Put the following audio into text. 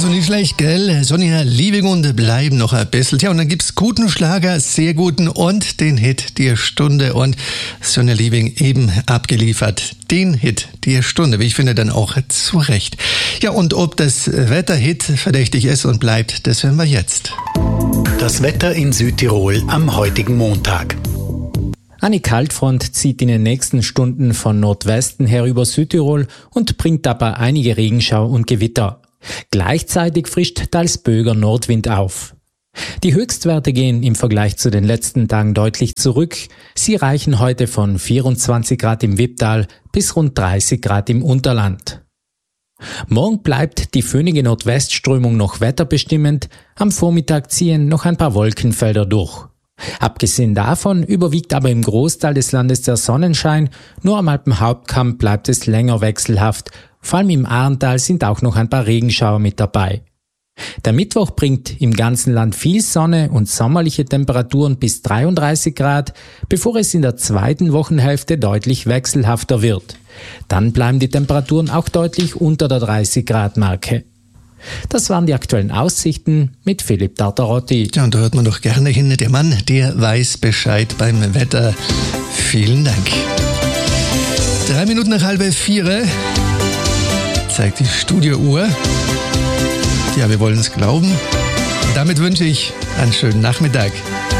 Also nicht schlecht, gell? Sonja Liebing und bleiben noch ein bisschen. Tja, und dann gibt's guten Schlager, sehr guten und den Hit der Stunde. Und Sonja Liebing eben abgeliefert. Den Hit der Stunde, wie ich finde, dann auch zu Recht. Ja, und ob das Wetter-Hit verdächtig ist und bleibt, das hören wir jetzt. Das Wetter in Südtirol am heutigen Montag. Eine Kaltfront zieht in den nächsten Stunden von Nordwesten her über Südtirol und bringt dabei einige Regenschauer und Gewitter. Gleichzeitig frischt teils böiger Nordwind auf. Die Höchstwerte gehen im Vergleich zu den letzten Tagen deutlich zurück. Sie reichen heute von 24 Grad im Wipptal bis rund 30 Grad im Unterland. Morgen bleibt die föhnige Nordwestströmung noch wetterbestimmend. Am Vormittag ziehen noch ein paar Wolkenfelder durch. Abgesehen davon überwiegt aber im Großteil des Landes der Sonnenschein. Nur am Alpenhauptkamm bleibt es länger wechselhaft. Vor allem im Ahrntal sind auch noch ein paar Regenschauer mit dabei. Der Mittwoch bringt im ganzen Land viel Sonne und sommerliche Temperaturen bis 33 Grad, bevor es in der zweiten Wochenhälfte deutlich wechselhafter wird. Dann bleiben die Temperaturen auch deutlich unter der 30 Grad Marke. Das waren die aktuellen Aussichten mit Philipp Tartarotti. Ja, und da hört man doch gerne hin. Der Mann, der weiß Bescheid beim Wetter. Vielen Dank. 3 Minuten nach 3:30 zeigt die Studiouhr. Ja, wir wollen es glauben. Und damit wünsche ich einen schönen Nachmittag.